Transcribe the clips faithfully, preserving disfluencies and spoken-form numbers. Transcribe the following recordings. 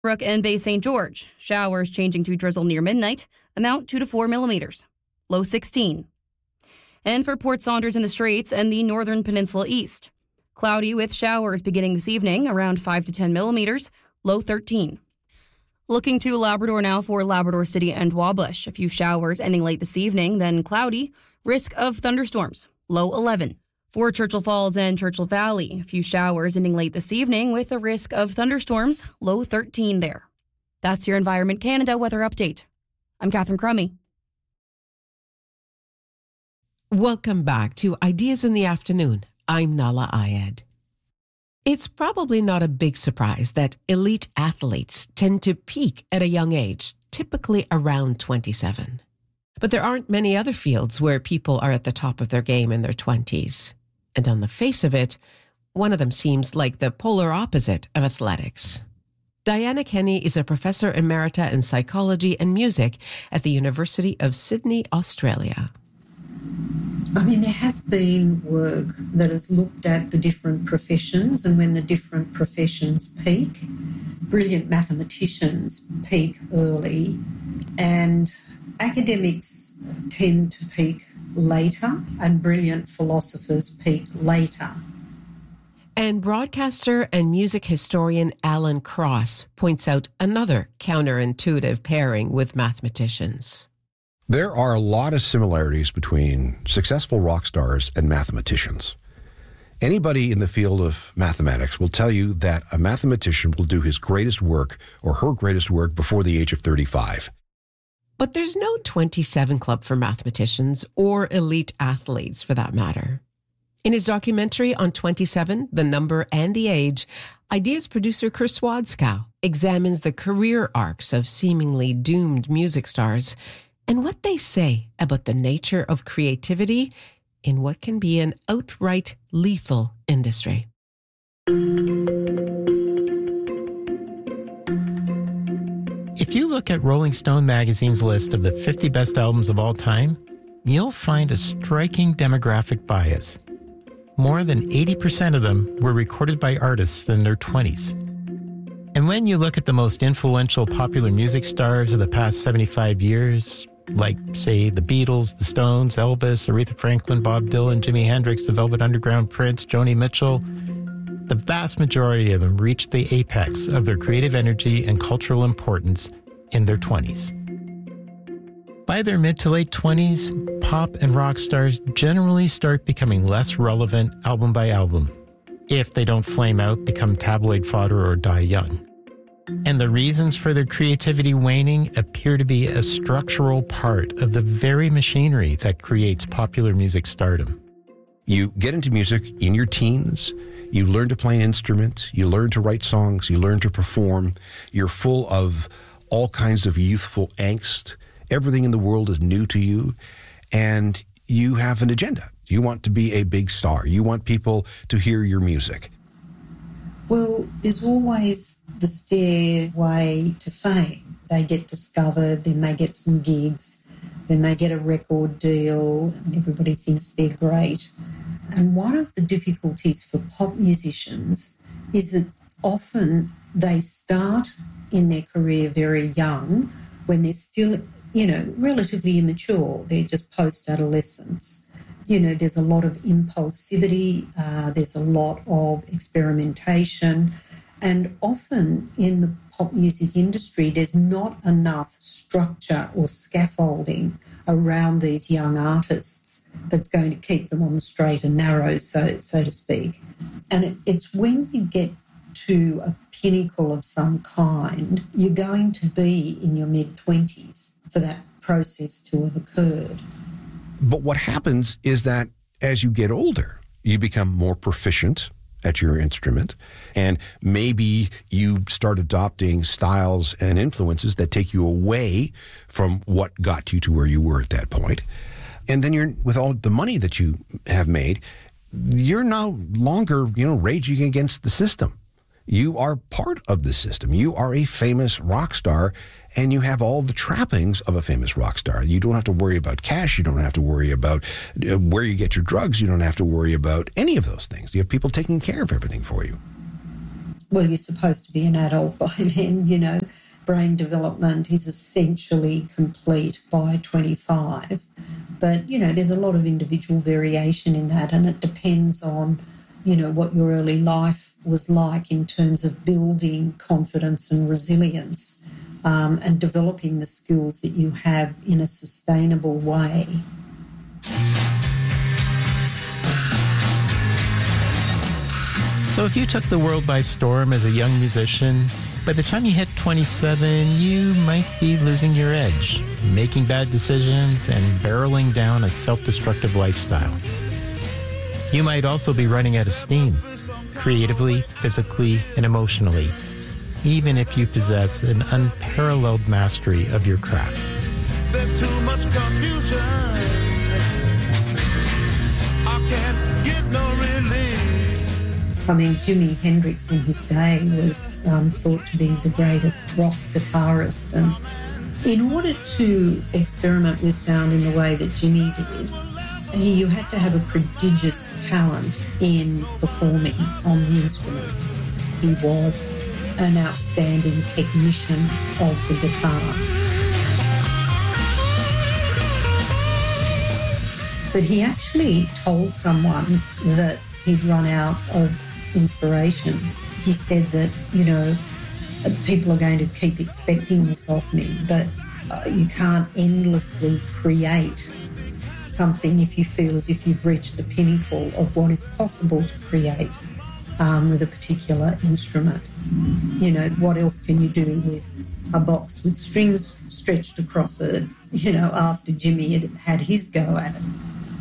Brook and Bay Saint George, showers changing to drizzle near midnight, amount two to four millimeters, low sixteen. And for Port Saunders in the Straits and the Northern Peninsula East, cloudy with showers beginning this evening, around five to ten millimeters, low thirteen. Looking to Labrador now for Labrador City and Wabush, a few showers ending late this evening, then cloudy, risk of thunderstorms, low eleven. For Churchill Falls and Churchill Valley, a few showers ending late this evening with a risk of thunderstorms, low thirteen there. That's your Environment Canada weather update. I'm Catherine Crummy. Welcome back to Ideas in the Afternoon. I'm Nala Ayed. It's probably not a big surprise that elite athletes tend to peak at a young age, typically around twenty-seven. But there aren't many other fields where people are at the top of their game in their twenties. And on the face of it, one of them seems like the polar opposite of athletics. Diana Kenny is a professor emerita in psychology and music at the University of Sydney, Australia. I mean, there has been work that has looked at the different professions and when the different professions peak. Brilliant mathematicians peak early and academics tend to peak later and brilliant philosophers peak later. And broadcaster and music historian Alan Cross points out another counterintuitive pairing with mathematicians. There are a lot of similarities between successful rock stars and mathematicians. Anybody in the field of mathematics will tell you that a mathematician will do his greatest work or her greatest work before the age of thirty-five. But there's no twenty-seven club for mathematicians or elite athletes for that matter. In his documentary on twenty-seven, The Number and the Age, Ideas producer Chris Wadskow examines the career arcs of seemingly doomed music stars and what they say about the nature of creativity in what can be an outright lethal industry. If you look at Rolling Stone magazine's list of the fifty best albums of all time, you'll find a striking demographic bias. More than eighty percent of them were recorded by artists in their twenties. And when you look at the most influential popular music stars of the past seventy-five years, like, say, the Beatles, the Stones, Elvis, Aretha Franklin, Bob Dylan, Jimi Hendrix, the Velvet Underground, Prince, Joni Mitchell, the vast majority of them reached the apex of their creative energy and cultural importance in their twenties. By their mid to late twenties, pop and rock stars generally start becoming less relevant album by album, if they don't flame out, become tabloid fodder, or die young. And the reasons for their creativity waning appear to be a structural part of the very machinery that creates popular music stardom. You get into music in your teens, you learn to play an instrument, you learn to write songs, you learn to perform, you're full of all kinds of youthful angst. Everything in the world is new to you, and you have an agenda. You want to be a big star. You want people to hear your music. Well, there's always the stairway to fame. They get discovered, then they get some gigs, then they get a record deal, and everybody thinks they're great. And one of the difficulties for pop musicians is that often they start in their career very young when they're still, you know, relatively immature. They're just post-adolescence. You know, there's a lot of impulsivity, uh, there's a lot of experimentation, and often in the pop music industry, there's not enough structure or scaffolding around these young artists that's going to keep them on the straight and narrow, so so to speak. And it, it's when you get to a pinnacle of some kind, you're going to be in your mid-twenties for that process to have occurred. But what happens is that as you get older, you become more proficient at your instrument, and maybe you start adopting styles and influences that take you away from what got you to where you were at that point. And then you're, with all the money that you have made, you're no longer, you know, raging against the system. You are part of the system. You are a famous rock star, and you have all the trappings of a famous rock star. You don't have to worry about cash. You don't have to worry about where you get your drugs. You don't have to worry about any of those things. You have people taking care of everything for you. well, you're supposed to be an adult by then, you know. Brain development is essentially complete by twenty-five. But, you know, there's a lot of individual variation in that, and it depends on, you know, what your early life was like in terms of building confidence and resilience, um, and developing the skills that you have in a sustainable way. So if you took the world by storm as a young musician, by the time you hit twenty-seven, you might be losing your edge, making bad decisions, and barreling down a self-destructive lifestyle. You might also be running out of steam, creatively, physically, and emotionally, even if you possess an unparalleled mastery of your craft. There's too much confusion. I can't get no relief. I mean, Jimi Hendrix in his day was um, thought to be the greatest rock guitarist, and in order to experiment with sound in the way that Jimmy did, he, you had to have a prodigious talent in performing on the instrument. He was an outstanding technician of the guitar. But he actually told someone that he'd run out of inspiration. He said that, you know, people are going to keep expecting this of me, but uh, you can't endlessly create something if you feel as if you've reached the pinnacle of what is possible to create um, with a particular instrument. You know, what else can you do with a box with strings stretched across it, you know, after Jimmy had had his go at it?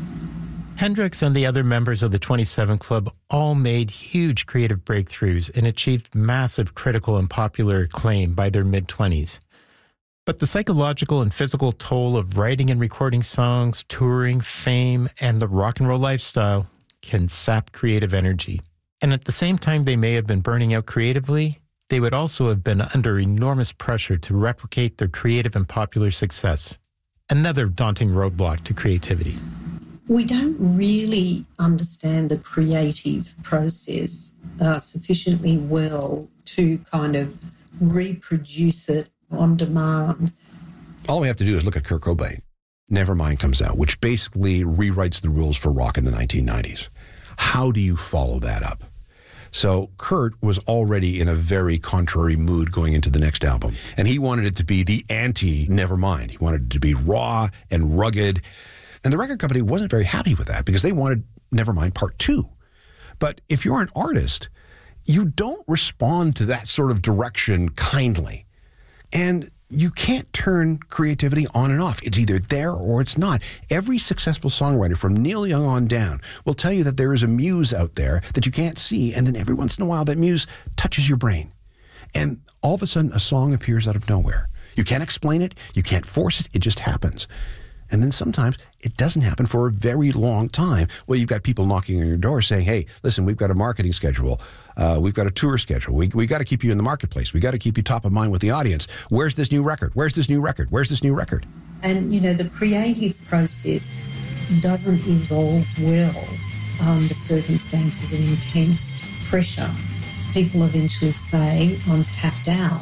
Hendrix and the other members of the twenty-seven Club all made huge creative breakthroughs and achieved massive critical and popular acclaim by their mid-twenties. But the psychological and physical toll of writing and recording songs, touring, fame, and the rock and roll lifestyle can sap creative energy. And at the same time they may have been burning out creatively, they would also have been under enormous pressure to replicate their creative and popular success. Another daunting roadblock to creativity. We don't really understand the creative process uh, sufficiently well to kind of reproduce it on demand. All we have to do is look at Kurt Cobain. Nevermind comes out, which basically rewrites the rules for rock in the nineteen nineties. How do you follow that up? So Kurt was already in a very contrary mood going into the next album, and he wanted it to be the anti-Nevermind. He wanted it to be raw and rugged. And the record company wasn't very happy with that because they wanted Nevermind Part two. But if you're an artist, you don't respond to that sort of direction kindly. And you can't turn creativity on and off. It's either there or it's not. Every successful songwriter from Neil Young on down will tell you that there is a muse out there that you can't see, and then every once in a while that muse touches your brain. And all of a sudden a song appears out of nowhere. You can't explain it. You can't force it. It just happens. And then sometimes it doesn't happen for a very long time. Well, you've got people knocking on your door saying, hey, listen, we've got a marketing schedule. Uh, we've got a tour schedule. We we got to keep you in the marketplace. We got to keep you top of mind with the audience. Where's this new record? Where's this new record? Where's this new record? And, you know, the creative process doesn't evolve well under circumstances of intense pressure. People eventually say, I'm tapped out.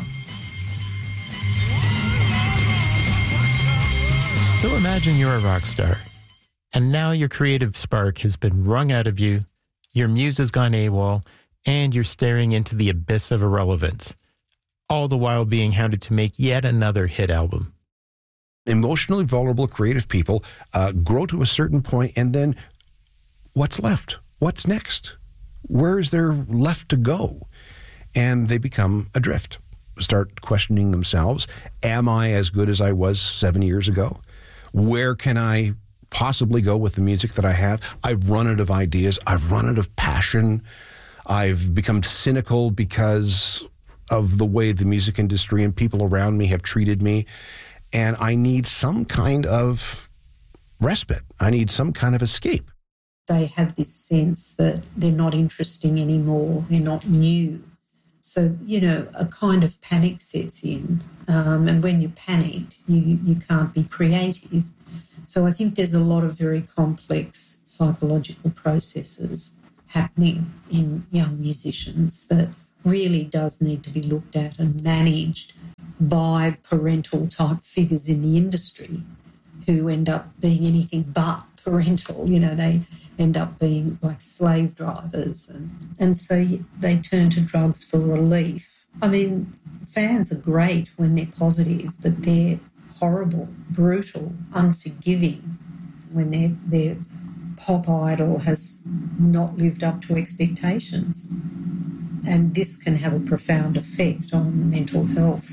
So imagine you're a rock star, and now your creative spark has been wrung out of you, your muse has gone AWOL, and you're staring into the abyss of irrelevance, all the while being hounded to make yet another hit album. Emotionally vulnerable creative people uh, grow to a certain point, and then what's left? What's next? Where is there left to go? And they become adrift, start questioning themselves. Am I as good as I was seven years ago? Where can I possibly go with the music that I have? I've run out of ideas. I've run out of passion. I've become cynical because of the way the music industry and people around me have treated me. And I need some kind of respite. I need some kind of escape. They have this sense that they're not interesting anymore. They're not new. So, you know, a kind of panic sets in. Um, and when you're panicked, you, you can't be creative. So I think there's a lot of very complex psychological processes happening in young musicians that really does need to be looked at and managed by parental type figures in the industry who end up being anything but parental. You know, they end up being like slave drivers, and, and so they turn to drugs for relief. I mean, fans are great when they're positive, but they're horrible, brutal, unforgiving when their their pop idol has not lived up to expectations. And this can have a profound effect on mental health.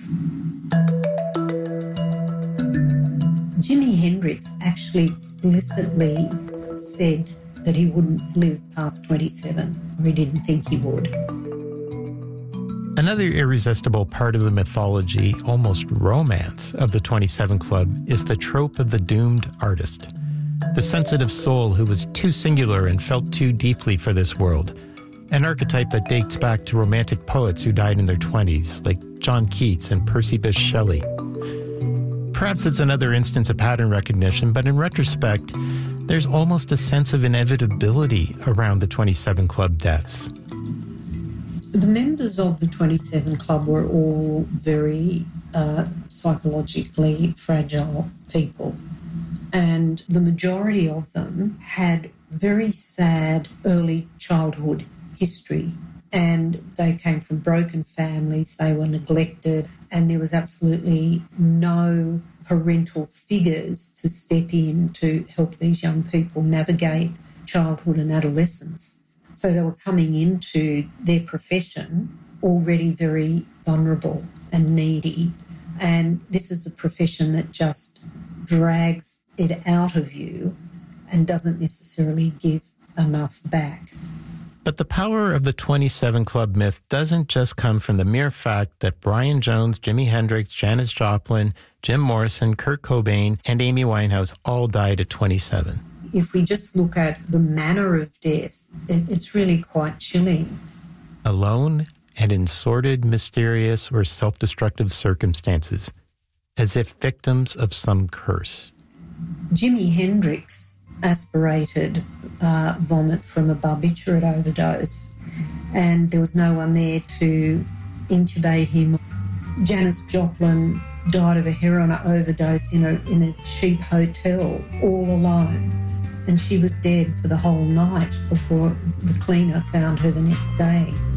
Jimi Hendrix actually explicitly said that he wouldn't live past twenty-seven, or he didn't think he would. Another irresistible part of the mythology, almost romance, of the twenty-seven Club is the trope of the doomed artist. The sensitive soul who was too singular and felt too deeply for this world. An archetype that dates back to romantic poets who died in their twenties, like John Keats and Percy Bysshe Shelley. Perhaps it's another instance of pattern recognition, but in retrospect, there's almost a sense of inevitability around the twenty-seven Club deaths. The members of the twenty-seven Club were all very uh, psychologically fragile people, and the majority of them had very sad early childhood history, and they came from broken families, they were neglected, and there was absolutely no parental figures to step in to help these young people navigate childhood and adolescence. So they were coming into their profession already very vulnerable and needy, and this is a profession that just drags it out of you and doesn't necessarily give enough back. But the power of the twenty-seven Club myth doesn't just come from the mere fact that Brian Jones, Jimi Hendrix, Janis Joplin, Jim Morrison, Kurt Cobain, and Amy Winehouse all died at twenty-seven. If we just look at the manner of death, it, it's really quite chilling. Alone and in sordid, mysterious, or self-destructive circumstances, as if victims of some curse. Jimi Hendrix aspirated uh, vomit from a barbiturate overdose, and there was no one there to intubate him. Janis Joplin died of a heroin overdose in a in a cheap hotel, all alone, and she was dead for the whole night before the cleaner found her the next day.